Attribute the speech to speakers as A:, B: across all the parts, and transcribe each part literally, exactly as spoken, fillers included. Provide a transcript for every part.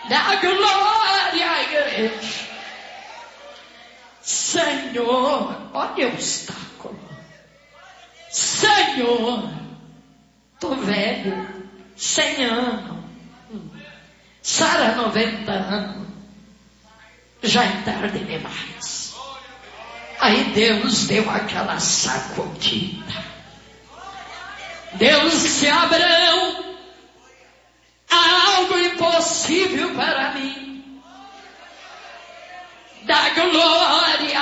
A: Dá glória à igreja. Senhor, olha o obstáculo. Senhor, tô velho, cem anos. Sara, noventa anos. Já é tarde demais. Aí Deus deu aquela sacudida. Deus disse: Abraão, há algo impossível para mim. Dá glória.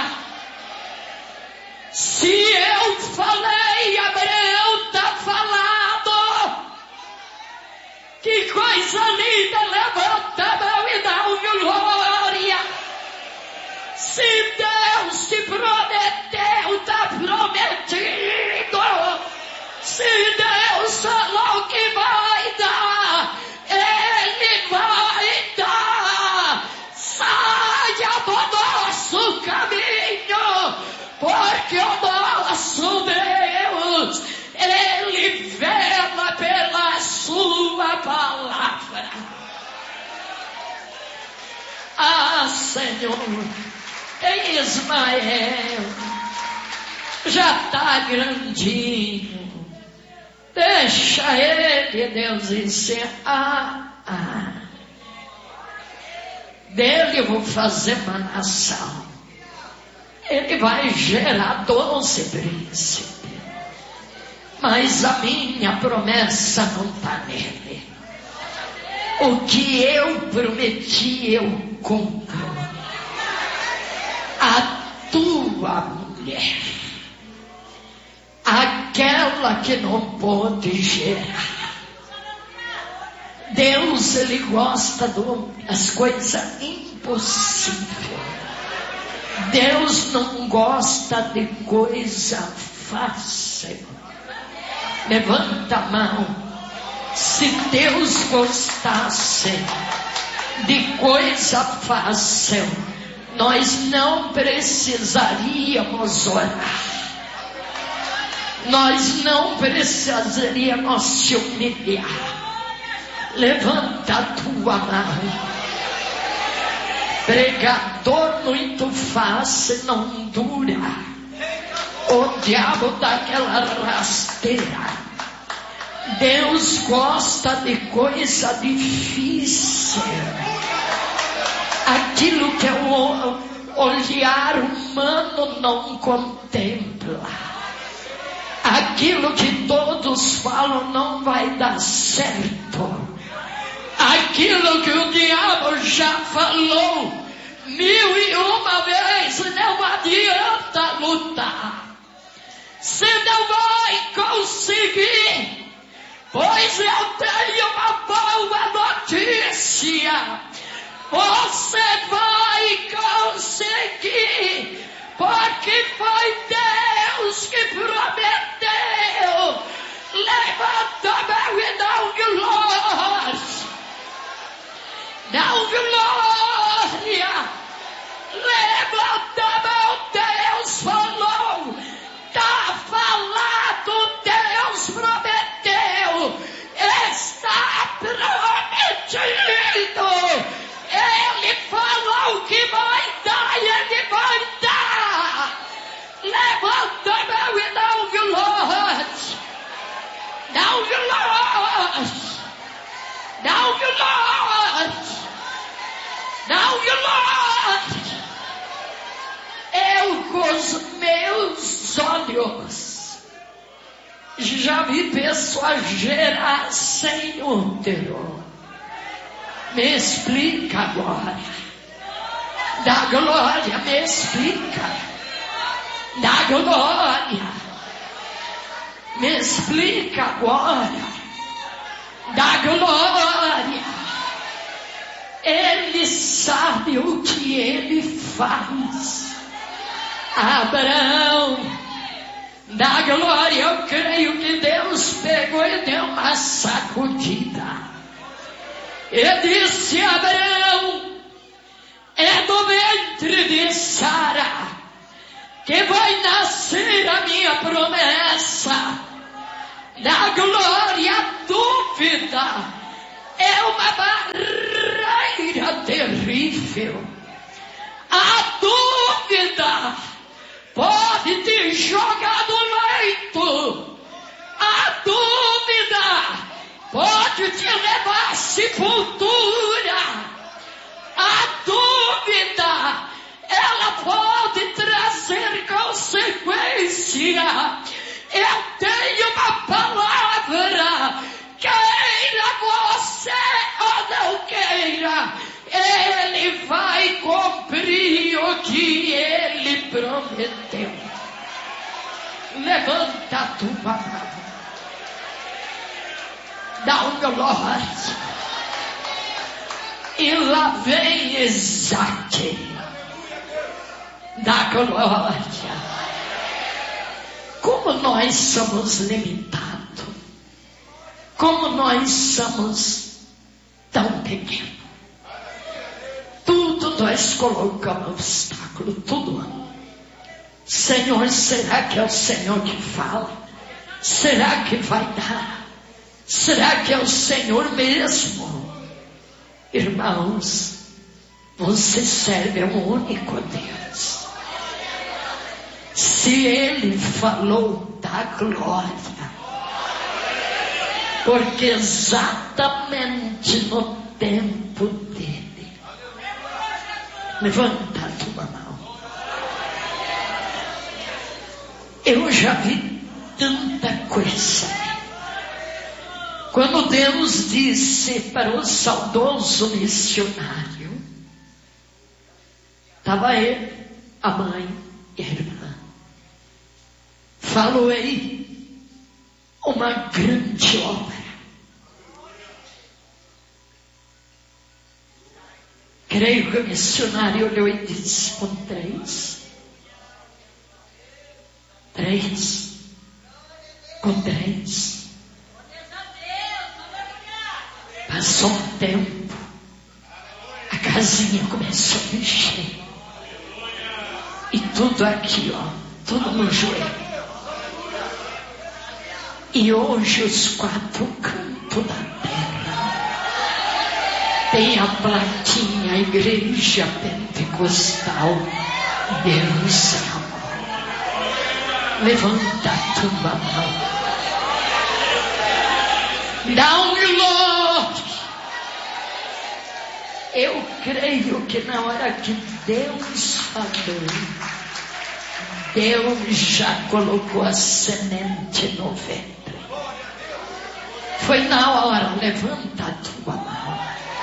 A: Se eu falei, Abraão, está falado. Que coisa linda, levanta a mão e dá um glória. Se Deus te prometeu, está prometido. Se Deus falou que vai dar, Ele vai dar. Saia do nosso caminho, porque o nosso Deus, Ele vela pela sua palavra. Ah, Senhor, em Ismael já está grandinho. Deixa ele, Deus disse: ah, ah. Dele eu vou fazer uma nação. Ele vai gerar doze príncipes. Mas a minha promessa não está nele. O que eu prometi eu cumpro. A tua mulher, aquela que não pôde gerar. Deus, Ele gosta das coisas impossíveis. Deus não gosta de coisa fácil. Levanta a mão. Se Deus gostasse de coisa fácil, nós não precisaríamos orar. Nós não precisaríamos se humilhar. Levanta a tua mão. Pregador muito fácil não dura. O diabo dá aquela rasteira. Deus gosta de coisa difícil. Aquilo que o olhar humano não contempla. Aquilo que todos falam não vai dar certo. Aquilo que o diabo já falou mil e uma vezes, não adianta lutar. Você não vai conseguir, pois eu tenho uma boa notícia. Você vai conseguir, porque foi Deus que prometeu. Levanta a mão e dá um glória. Dá um glória. Levanta a mão, Deus falou. Está falado, Deus prometeu. Está prometido. Ele falou que vai dar e Ele vai dar. Levanta a mão e dá um glória. Dá um glória. Dá um glória. Dá um glória. Eu com os meus olhos já vi pessoas gerar sem útero. Me explica agora. Dá glória, me explica. Dá glória. Me explica agora. Dá glória. Ele sabe o que Ele faz. Abraão, dá glória. Eu creio que Deus pegou e deu uma sacudida. E disse: Abraão, é do ventre de Sara que vai nascer a minha promessa. Dá glória. A dúvida é uma barreira impossível. A dúvida pode te jogar do leito. A dúvida pode te levar à sepultura. A dúvida, ela pode trazer consequência. Eu tenho uma palavra, queira você ou não queira, Ele vai cumprir o que Ele prometeu. Levanta a tua mão, dá um glória, e lá vem Isaac, dá glória. Como nós somos limitados, como nós somos tão pequenos, tudo nós colocamos obstáculo, tudo. Senhor, será que é o Senhor que fala? Será que vai dar? Será que é o Senhor mesmo? Irmãos, você serve a um único Deus. Se Ele falou, dá glória. Porque exatamente no tempo dele. Levanta a tua mão. Eu já vi tanta coisa. Quando Deus disse para o saudoso missionário, estava ele, a mãe e a irmã. Falou aí uma grande obra. Creio que o missionário olhou e disse, com três, três, com três. Passou um tempo, a casinha começou a mexer. E tudo aqui, ó, tudo no joelho. E hoje os quatro cantos da terra tem a plaquinha Igreja Pentecostal Deus é amor. Levanta a tua mão, dá um glória. Eu creio que na hora que Deus falou, Deus já colocou a semente no ventre. Foi na hora, levanta a tua mão.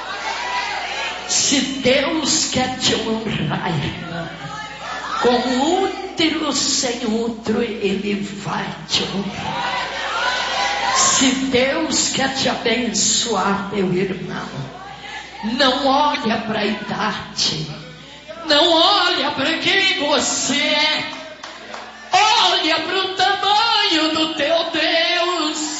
A: Se Deus quer te honrar, irmã, com útero sem útero, Ele vai te honrar. Se Deus quer te abençoar, meu irmão, não olha para a idade, não olha para quem você é, olha para o tamanho do teu Deus.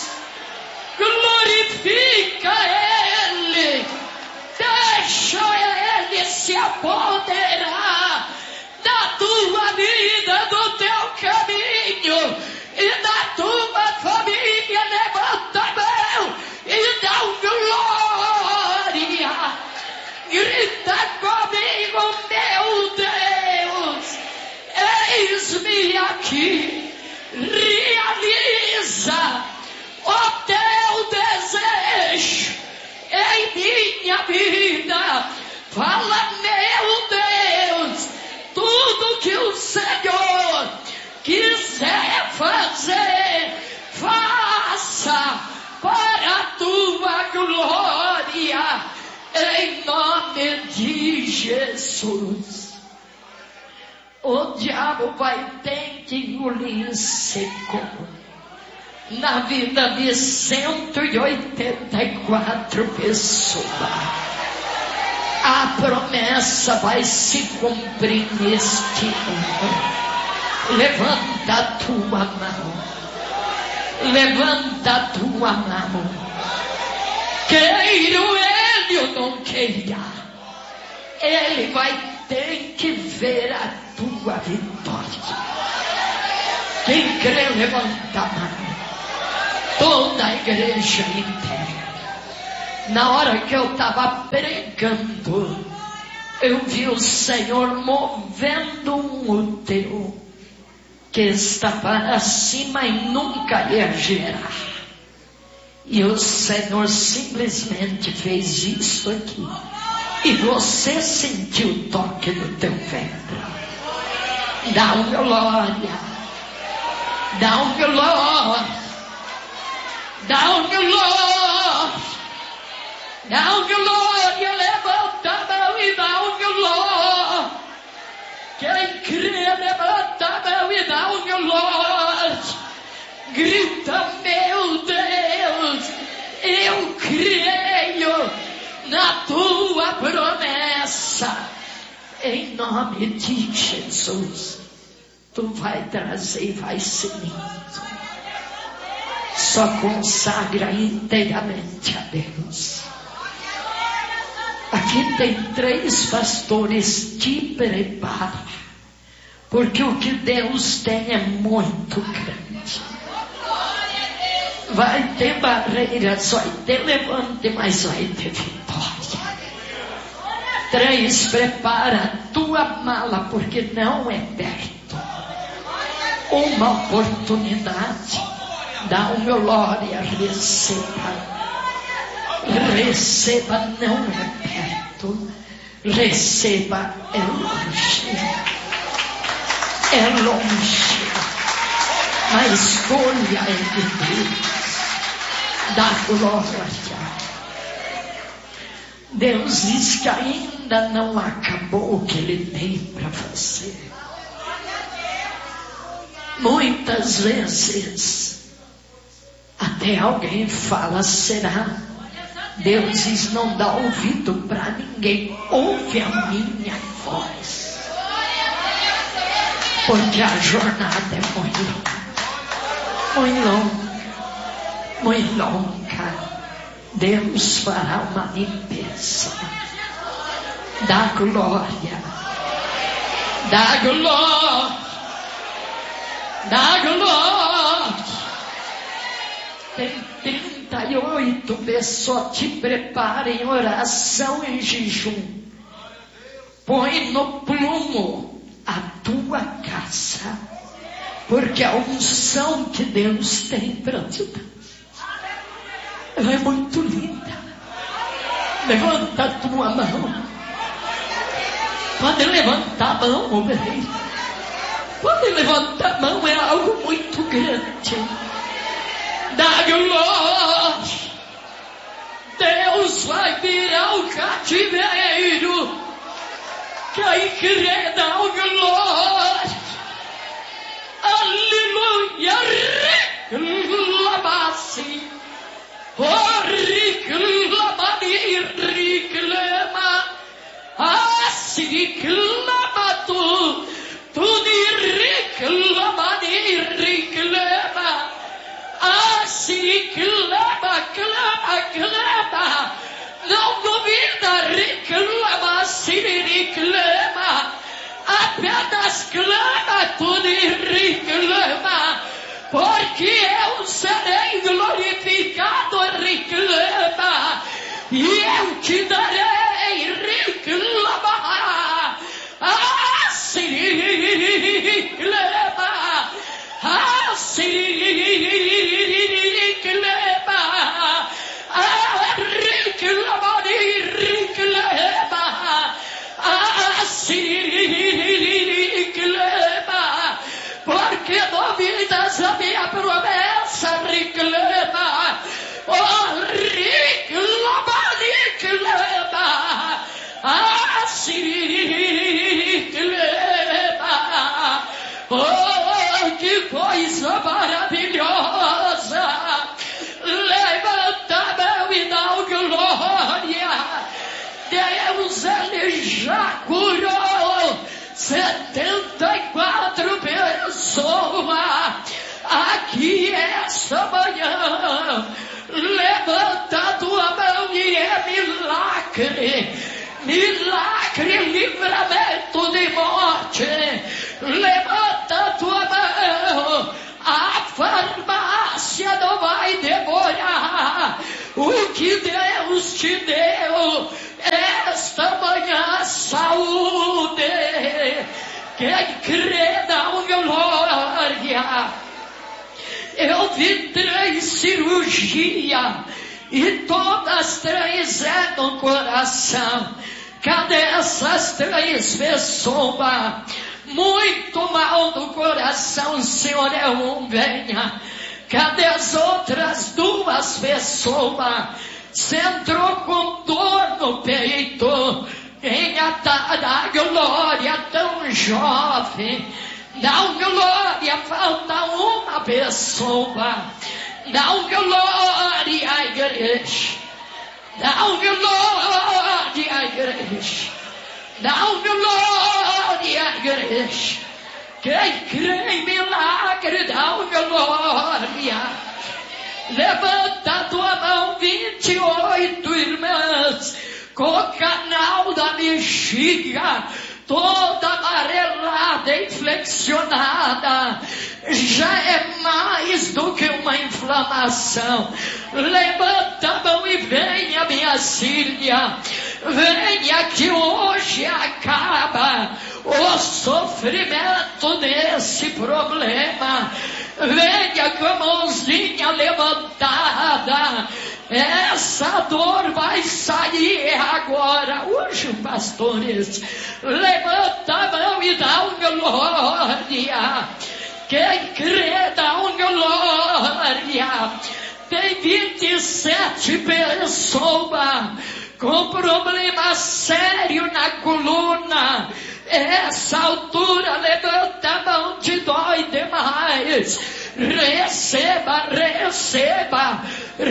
A: Glorifica Ele, deixa Ele se apoderar da tua vida, do teu caminho e da tua família. Levanta a mão e dá um glória. Grita comigo, meu Deus, eis-me aqui. Realiza o teu desejo em minha vida. Fala, meu Deus, tudo que o Senhor quiser fazer, faça para a tua glória, em nome de Jesus. O diabo vai ter que engolir seco na vida de cento e oitenta e quatro pessoas. A promessa vai se cumprir neste ano. Levanta a tua mão, levanta a tua mão. Queiro ele ou não queira, ele vai ter que ver a tua vitória. Quem crê, levanta a mão. Toda a igreja inteira. Na hora que eu estava pregando, Eu vi o Senhor movendo um útero que está para cima e nunca ia gerar. E o Senhor simplesmente fez isso aqui. E você sentiu o toque do teu ventre. Dá um glória. Dá um glória. Dá um glória. Dá um glória. Levanta a mão e dá um glória. Quem crê, levanta a mão e dá um glória. Grita, meu Deus, eu creio na tua promessa. Em nome de Jesus, tu vai trazer e vai ser lindo. Só consagra inteiramente a Deus. Aqui tem três pastores, te prepara, porque o que Deus tem é muito grande. Vai ter barreiras, vai ter levante, mas vai ter vitória. Três, prepara a tua mala, porque não é perto. Uma oportunidade, dá uma glória, receba. Receba, não é perto. Receba, é longe. É longe. A escolha é de Deus. Da glória. Deus diz que ainda não acabou o que Ele tem para você. Muitas vezes até alguém fala, será? Deus diz, não dá ouvido para ninguém, ouve a minha voz, porque a jornada é muito longa, muito longa, muito longa. Deus fará uma limpeza da glória, da glória, da glória. Tem trinta e oito pessoas, te prepara em oração e jejum. Põe no plumo a tua casa, porque a unção que Deus tem para te dar é muito linda. Levanta a tua mão. Pode levantar a mão, obreiro. Pode levantar a mão, é algo muito grande. Da glória. Deus vai virar o cativeiro. Quem crê, dá o glória. Aleluia. Reclama-se. Oh, reclama, reclama. Ah, se reclama tu. Tu reclama, reclama. Ah, se clama, clama, clama. Não duvida, reclama, se reclama. Apenas clama, tudo reclama. Porque eu serei glorificado, reclama. E eu te darei, reclama. Ah, se reclama. Ah, se reclama. Ah, reclama, reclama. Ah, se reclama. Porque duvidas a minha promessa, reclama. Oh, reclama, reclama. Ah, se reclama. Oh, que coisa maravilhosa. Levanta a mão e dá glória. Deus, Ele já curou setenta e quatro pessoas aqui essa manhã. Levanta a tua mão e é milagre. Milagre, livramento de morte. Levanta a tua mão. A farmácia não vai demorar. O que Deus te deu esta manhã, saúde. Quem crê, dá uma glória. Eu vi três cirurgias e todas três é no coração. Cadê essas três pessoas? Muito mal do coração, o Senhor é um, venha. Cadê as outras duas pessoas? Você entrou com dor no peito. Venha dar glória, tão jovem. Dá glória, falta uma pessoa. Dá glória à igreja. Dá glória à igreja. Dá glória à igreja. Quem crê em milagre, dá glória. Levanta a tua mão, vinte e oito irmãs, com o canal da bexiga toda amarelada, inflexionada, já é mais do que uma inflamação. Levanta a mão e venha, minha filha, venha que hoje acaba o sofrimento desse problema. Venha com a mãozinha levantada. Essa dor vai sair agora. Hoje, pastores, levanta a mão e dá uma glória. Quem crê, dá uma glória. Tem vinte e sete pessoas com problema sério na coluna. Essa altura, levanta a mão, te dói demais. Receba, receba,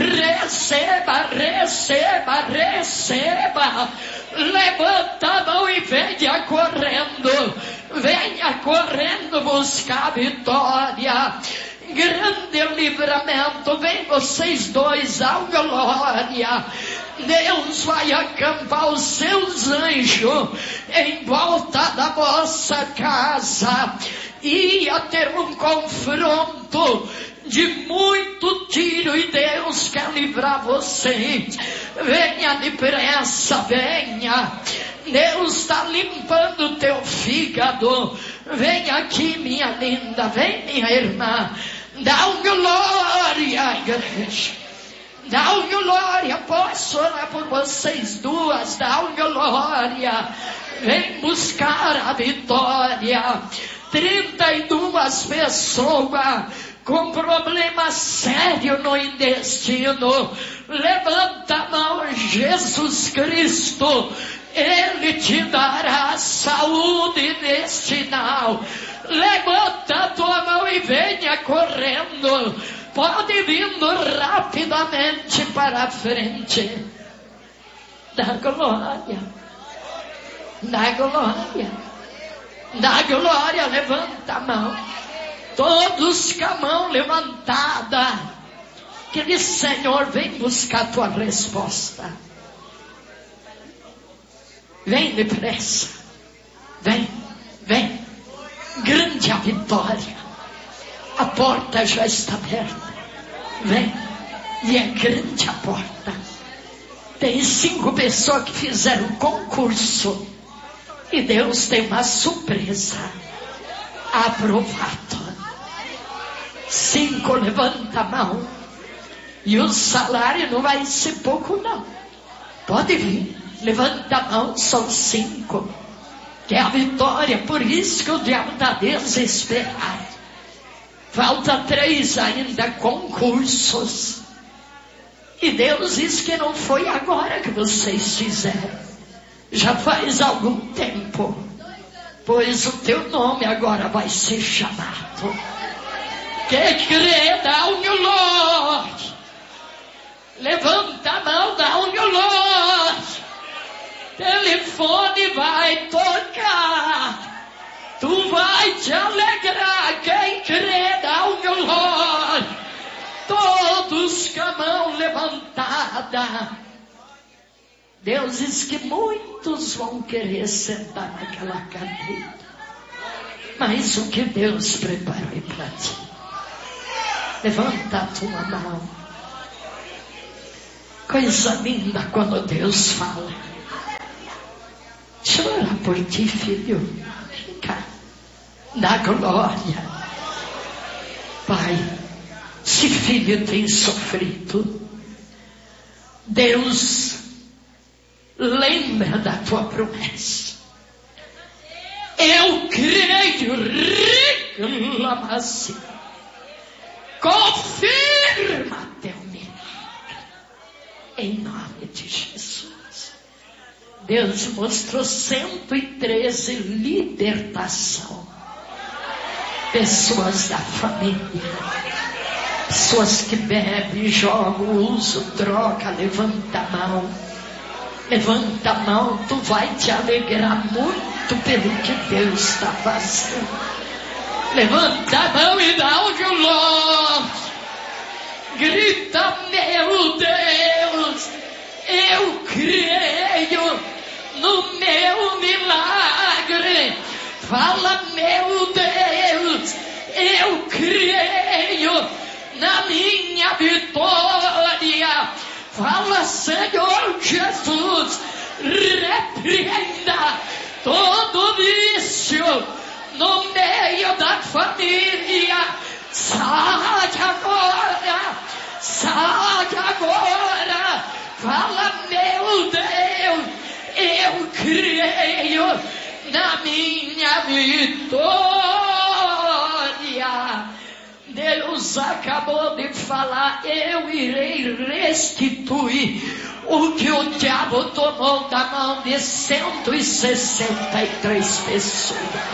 A: receba, receba, receba. Levanta a mão e venha correndo, venha correndo buscar a vitória. Grande livramento, vem vocês dois, a glória. Deus vai acampar os seus anjos em volta da vossa casa. Ia ter um confronto de muito tiro e Deus quer livrar vocês. Venha depressa, venha. Deus está limpando o teu fígado. Vem aqui, minha linda, vem, minha irmã. Dá um glória, igreja. Dá um glória, posso orar por vocês duas. Dá um glória. Vem buscar a vitória. Trinta e duas pessoas com problema sério no intestino. Levanta a mão, Jesus Cristo. Ele te dará saúde intestinal. Levanta a tua mão e venha correndo. Pode vindo rapidamente para a frente. Dá glória. Dá glória. Dá glória. Levanta a mão. Todos com a mão levantada. Que Senhor, vem buscar a tua resposta. Vem depressa. Vem, vem. Grande a vitória. A porta já está aberta. Vem. E é grande a porta. Tem cinco pessoas que fizeram concurso. E Deus tem uma surpresa. Aprovado. Cinco, levanta a mão. E o salário não vai ser pouco, não. Pode vir. Levanta a mão, são cinco. Que é a vitória. Por isso que o diabo está desesperado. Falta três ainda, concursos. E Deus diz que não foi agora que vocês fizeram. Já faz algum tempo. Pois o teu nome agora vai ser chamado. Quem crê, dá um glória. Levanta a mão, dá um glória. Telefone vai tocar. Tu vai te alegrar. Quem crê, dá um glória. Todos com a mão levantada. Deus diz que muitos vão querer sentar naquela cadeira. Mas o que Deus preparou para ti? Levanta a tua mão. Coisa linda quando Deus fala. Deixa eu orar por ti, filho. Vem cá. da glória. Pai, se filho tem sofrido, Deus, lembra da tua promessa. Eu creio, reclama-se, confirma teu milagre, em nome de Jesus. Deus mostrou cento e treze libertação. Pessoas da família, pessoas que bebem, jogam, usam droga, levanta a mão. Levanta a mão, tu vai te alegrar muito pelo que Deus está fazendo. Levanta a mão e dá o glória. Grita, meu Deus, eu creio no meu milagre. Fala, meu Deus, eu creio na minha vitória. Fala, Senhor Jesus, repreenda todo vício no meio da família. Sai agora, sai agora. Fala, meu Deus, eu creio na minha vitória. Deus acabou de falar, eu irei restituir o que o diabo tomou da mão de cento e sessenta e três pessoas.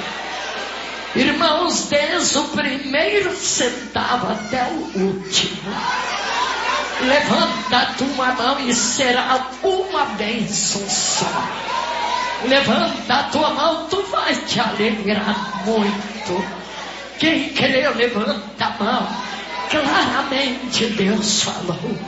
A: Irmãos, desde o primeiro centavo até o último. Levanta a tua mão e será uma bênção só. Levanta a tua mão, tu vai te alegrar muito. Quem crê, levanta a mão. Claramente Deus falou.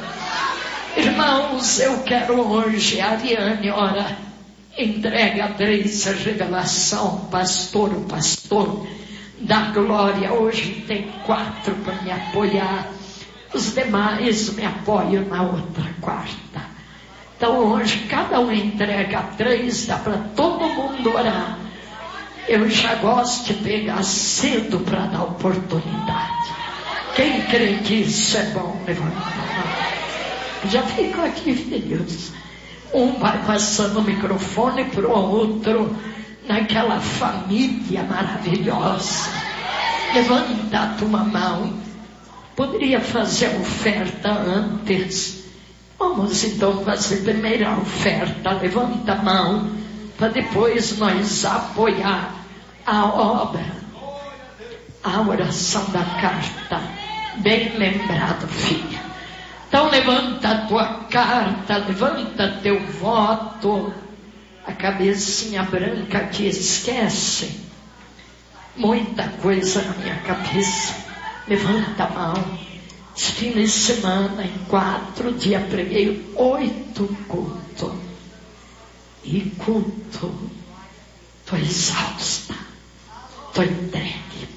A: Irmãos, eu quero hoje, Ariane, ora, entrega a Deus a revelação, pastor, o pastor da glória. Hoje tem quatro para me apoiar. Os demais me apoiam na outra quarta. Então hoje cada um entrega três, dá para todo mundo orar. Eu já gosto de pegar cedo para dar oportunidade. Quem crê que isso é bom, levanta a mão. Já ficou aqui, filhos. Um vai passando o microfone para o outro, naquela família maravilhosa. Levanta a tua mão. Poderia fazer a oferta antes. Vamos então fazer primeiro a oferta. Levanta a mão, para depois nós apoiar a obra, a oração da carta. Bem lembrado, filha. Então levanta a tua carta, levanta teu voto. A cabecinha branca que esquece. Muita coisa na minha cabeça. Levanta a mão. Esse fim de semana, em quatro dias, preguei oito cultos. E culto, estou exausta, estou entregue,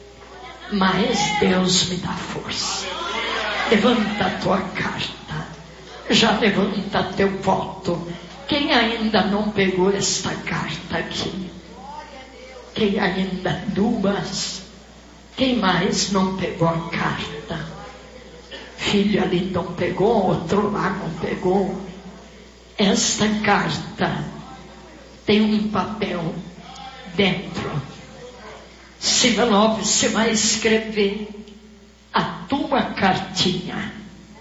A: mas Deus me dá força. Levanta a tua carta, já levanta teu voto. Quem ainda não pegou esta carta aqui? Quem ainda duas? Quem mais não pegou a carta? Filho ali não pegou, outro lá não pegou. Esta carta tem um papel dentro. Se envelope, você vai escrever a tua cartinha.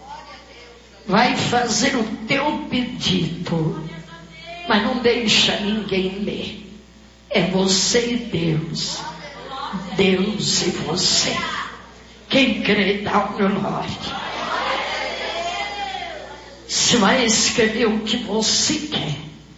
A: Vai fazer o teu pedido, mas não deixa ninguém ler. É você e Deus. Deus e você. Quem crê, dá o glória. Você vai escrever o que você quer.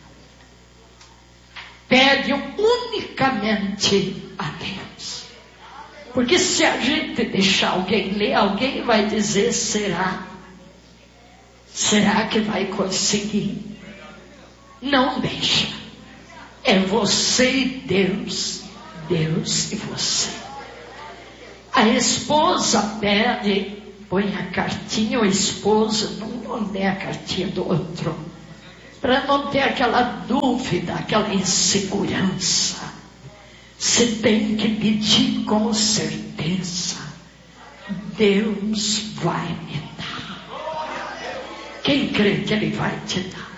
A: Pede unicamente a Deus. Porque se a gente deixar alguém ler, alguém vai dizer, será? Será que vai conseguir? Não deixa. É você e Deus. Deus e você. A esposa pede, põe a cartinha, o esposo não lê a cartinha do outro, para não ter aquela dúvida, aquela insegurança. Você tem que pedir com certeza. Deus vai me dar. Quem crê que Ele vai te dar?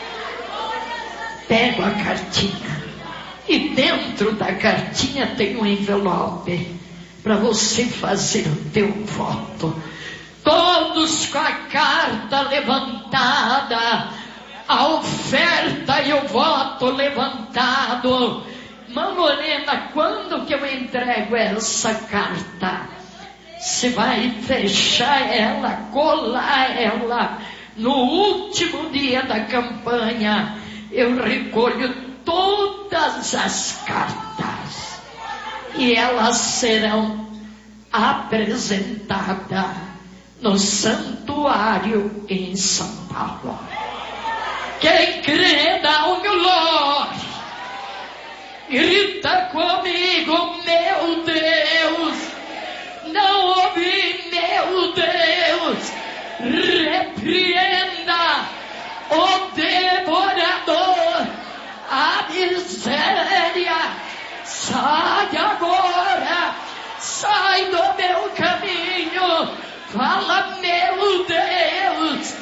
A: Pega a cartinha. E dentro da cartinha tem um envelope para você fazer o teu voto. Todos com a carta levantada, a oferta e o voto levantado. Irmã Morena, quando que eu entrego essa carta? Você vai fechar ela, colar ela. No último dia da campanha, eu recolho todas as cartas e elas serão apresentadas no santuário em São Paulo. Quem crê, dá um glória. Grita comigo, meu Deus. Não ouvi, meu Deus. Repreenda o devorador, a miséria. Sai agora, sai do meu caminho. Fala, meu Deus,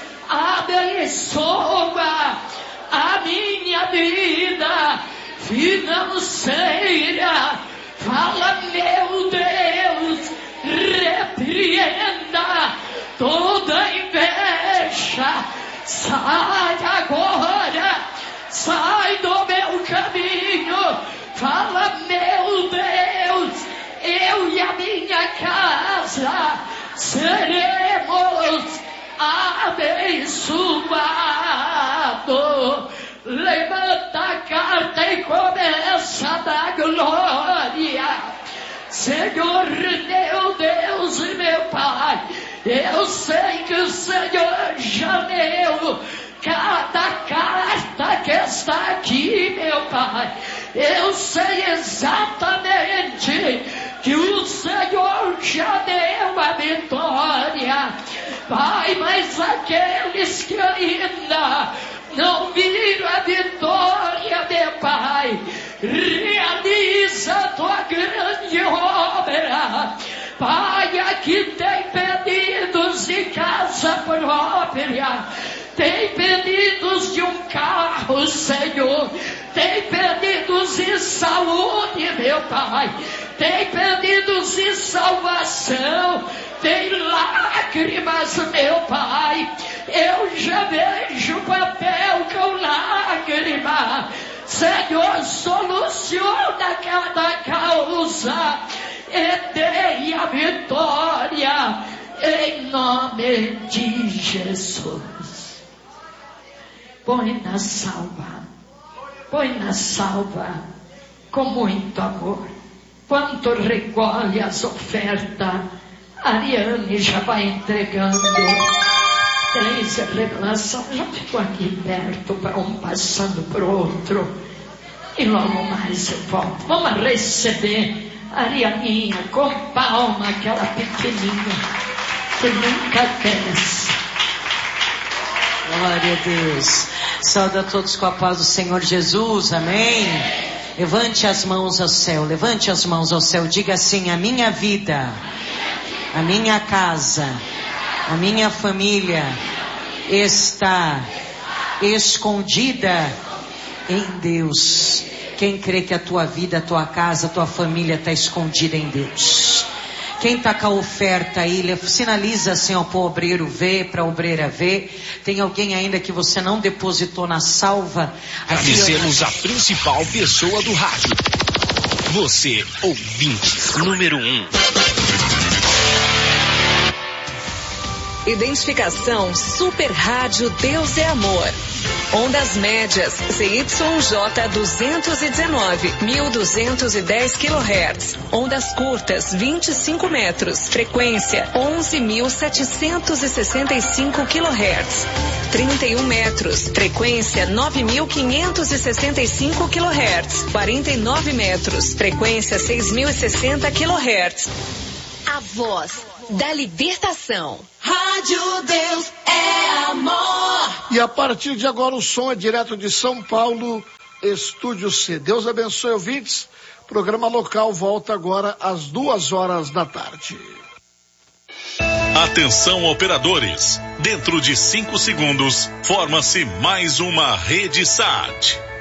A: abençoa a minha vida financeira. Fala, meu Deus, repreenda toda inveja. Sai agora, sai do meu caminho. Fala, meu Deus, eu e a minha casa seremos abençoados. Levanta a carta e começa a dar glória. Senhor, meu Deus e meu Pai, eu sei que o Senhor já leu cada carta que está aqui, meu Pai. Eu sei exatamente que o Senhor já deu a vitória, Pai, mas aqueles que ainda não viram a vitória, meu Pai, realiza a tua grande obra. Pai, aqui tem pedidos de casa própria, tem pedidos de um carro, Senhor, tem pedidos de saúde, meu Pai, tem pedidos de salvação, tem lágrimas, meu Pai. Eu já vejo papel com lágrima. Senhor, soluciona cada causa e dê a vitória em nome de Jesus. Põe na salva, põe na salva com muito amor. Quanto recolhe as ofertas, Ariane já vai entregando. Três revelações, já ficou aqui perto, para um passando para o outro. E logo mais eu volto. Vamos receber a Arianinha com palma, aquela pequenininha que nunca desce.
B: Glória a Deus. Saúde a todos com a paz do Senhor Jesus, amém? Levante as mãos ao céu, levante as mãos ao céu, diga assim: a minha vida, a minha casa, a minha família está escondida em Deus. Quem crê que a tua vida, a tua casa, a tua família está escondida em Deus? Quem está com a oferta aí, sinaliza assim ao obreiro ver, para a obreira ver. Tem alguém ainda que você não depositou na salva?
C: Agradecemos a principal pessoa do rádio. Você, ouvinte número um.
D: Identificação Super Rádio Deus é Amor. Ondas médias C Y J duzentos e dezenove, mil duzentos e dez quilohertz. Ondas curtas vinte e cinco metros. Frequência onze mil setecentos e sessenta e cinco quilohertz. trinta e um metros. Frequência nove mil quinhentos e sessenta e cinco quilohertz. quarenta e nove metros. Frequência seis mil e sessenta quilohertz. A voz da libertação. Rádio Deus é Amor.
E: E a partir de agora o som é direto de São Paulo, Estúdio C. Deus abençoe, ouvintes. Programa local volta agora às duas horas da tarde.
C: Atenção, operadores. Dentro de cinco segundos, forma-se mais uma rede S A T.